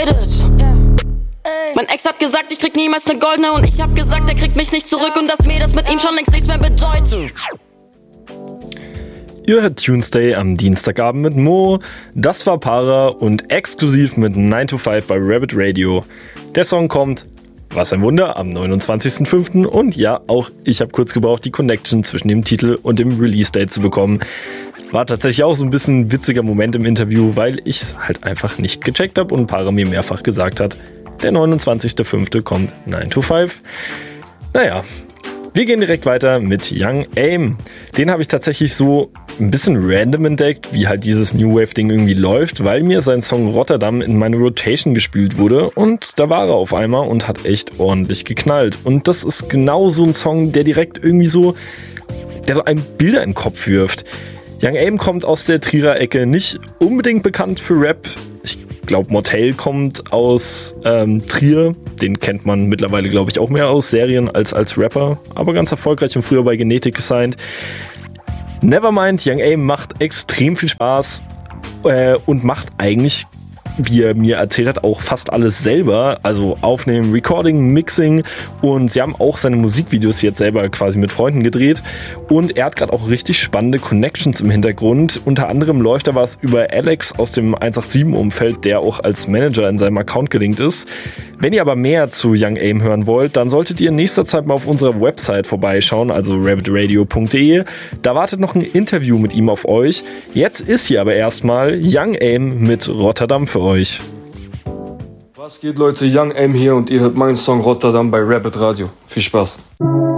bedeutet. Mein Ex hat gesagt, ich krieg niemals ne goldene und ich hab gesagt, er kriegt mich nicht zurück und dass mir das mit ihm schon längst nichts mehr bedeutet. Ihr hört Tuesday am Dienstagabend mit Mo. Das war Para und exklusiv mit 9 to 5 bei Rabbit Radio. Der Song kommt, was ein Wunder, am 29.05. Und ja, auch ich habe kurz gebraucht, die Connection zwischen dem Titel und dem Release-Date zu bekommen. War tatsächlich auch so ein bisschen ein witziger Moment im Interview, weil ich es halt einfach nicht gecheckt habe und Para mir mehrfach gesagt hat, der 29.05. kommt 9 to 5. Naja, wir gehen direkt weiter mit Young Aim. Den habe ich tatsächlich so ein bisschen random entdeckt, wie halt dieses New Wave-Ding irgendwie läuft, weil mir sein Song Rotterdam in meine Rotation gespielt wurde und da war er auf einmal und hat echt ordentlich geknallt. Und das ist genau so ein Song, der direkt irgendwie so, der so einem Bilder in den Kopf wirft. Young Aim kommt aus der Trierer Ecke, nicht unbedingt bekannt für Rap. Ich glaube, Mortel kommt aus Trier. Den kennt man mittlerweile, glaube ich, auch mehr aus Serien als Rapper. Aber ganz erfolgreich und früher bei Genetik gesigned. Nevermind, Young Aim macht extrem viel Spaß und macht eigentlich, wie er mir erzählt hat, auch fast alles selber. Also Aufnehmen, Recording, Mixing und sie haben auch seine Musikvideos jetzt selber quasi mit Freunden gedreht und er hat gerade auch richtig spannende Connections im Hintergrund. Unter anderem läuft da was über Alex aus dem 187-Umfeld, der auch als Manager in seinem Account gelinkt ist. Wenn ihr aber mehr zu Young Aim hören wollt, dann solltet ihr in nächster Zeit mal auf unserer Website vorbeischauen, also rabbitradio.de. Da wartet noch ein Interview mit ihm auf euch. Jetzt ist hier aber erstmal Young Aim mit Rotterdam für euch. Was geht, Leute? Young Aim hier und ihr hört meinen Song Rotterdam bei Rabbit Radio. Viel Spaß.